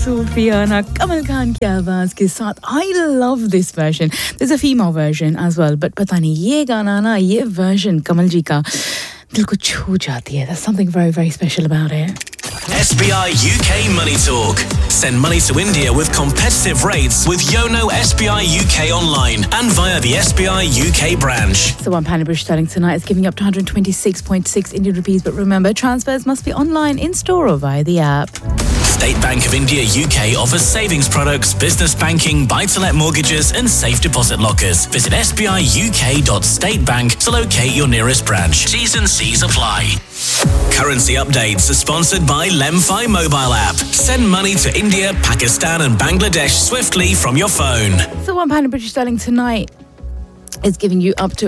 Sufiana Kamal Khan की आवाज के साथ I love this version. There's a female version as well, but पता नहीं ये गाना ना ये version कमल जी का दिल को छू जाती है. There's something very very special about it. SBI UK Money Talk. Send money to India with competitive rates with Yono SBI UK online and via the SBI UK branch. So £1 in British sterling tonight is giving up to 126.6 Indian rupees, but remember, transfers must be online, in store or via the app. State Bank of India UK offers savings products, business banking, buy-to-let mortgages and safe deposit lockers. Visit sbiuk.statebank to locate your nearest branch. T's and C's apply. Currency updates are sponsored by Lemfi mobile app. Send money to India, Pakistan and Bangladesh swiftly from your phone. So £1 in British sterling tonight is giving you up to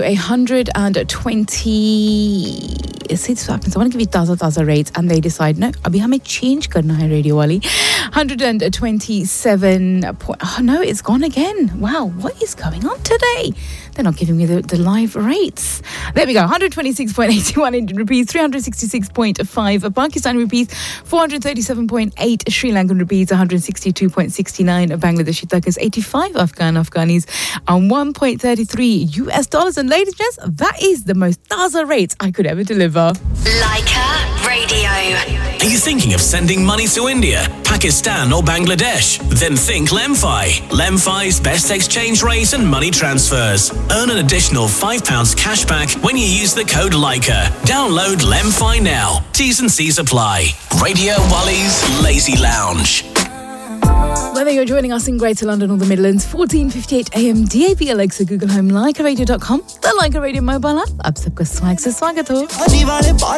120. See this happens. I want to give you taza rates and they decide no, abhi hame change karna hai radio wali. 127 oh no, it's gone again. Wow, what is going on today? They're not giving me the live rates. There we go. 126.81 Indian rupees, 366.5 Pakistani rupees, 437.8 Sri Lankan rupees, 162.69 Bangladeshi takas, 85 Afghanis, and 1.33 US dollars. And ladies and gents, that is the most taza rates I could ever deliver. Leica Radio. Are you thinking of sending money to India, Pakistan or Bangladesh? Then think Lemfi. Lemfi's best exchange rate and money transfers. Earn an additional £5 cash back when you use the code Leica. Download Lemfi now. T's and C's apply. Radio Wally's Lazy Lounge. Whether you're joining us in Greater London or the Midlands, 14:58 AM, DAB, Alexa, Google Home, LeicaRadio.com, the Leica Radio mobile app. आप सबका स्वागत हो.